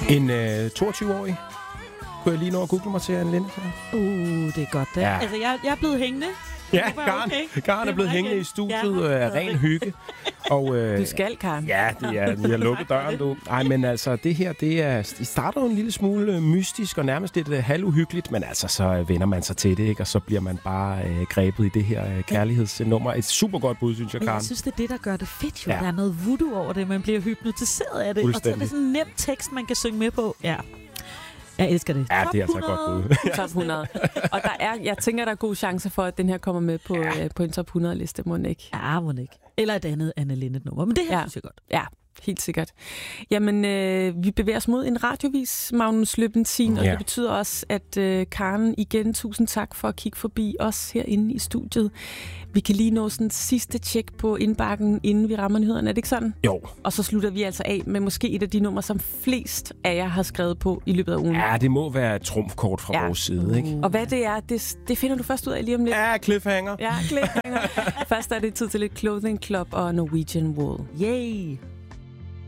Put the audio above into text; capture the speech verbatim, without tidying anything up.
En øh, toogtyve-årig kunne jeg lige nå at google mig til Anne Linnet. Uh, det er godt, det. Ja. Altså, jeg, jeg er blevet hængende. Ja, Karen, okay. Karen er blevet hængende i studiet af ja. ren hygge. Og, øh, du skal, Karen. Ja, det er, vi har lukket døren, du. Nej, men altså, det her, det er, det starter jo en lille smule mystisk og nærmest lidt uh, halvuhyggeligt, men altså, så vender man sig til det, ikke? Og så bliver man bare uh, grebet i det her uh, kærlighedsnummer. Et super godt bud, synes jeg, Karen. Jeg synes, det er det, der gør det fedt, jo. Ja. Der er noget voodoo over det, man bliver hypnotiseret af det. Og så er det sådan en nem tekst, man kan synge med på. Ja. Jeg elsker det. Ja, det er altså godt bud. Top hundrede. Og der er, jeg tænker, der er gode chancer for, at den her kommer med på, ja. øh, på en top hundrede-liste, må den ikke? Ja, må den ikke. Eller et andet Anne Linnet-nummer, men det her ja. synes jeg godt. Ja, helt sikkert. Jamen, øh, vi bevæger os mod en radiovis, Magnus Løbentin, ja. og det betyder også, at øh, Karen, igen, tusind tak for at kigge forbi os herinde i studiet. Vi kan lige nå sådan en sidste tjek på indbakken, inden vi rammer nyhederne. Er det ikke sådan? Jo. Og så slutter vi altså af med måske et af de numre, som flest af jer har skrevet på i løbet af ugen. Ja, det må være et trumfkort fra ja. vores side, ikke? Og hvad det er, det, det finder du først ud af lige om lidt. Ja, cliffhanger. Ja, cliffhanger. Først er det tid til lidt Clothing Club og Norwegian Wool. Yay!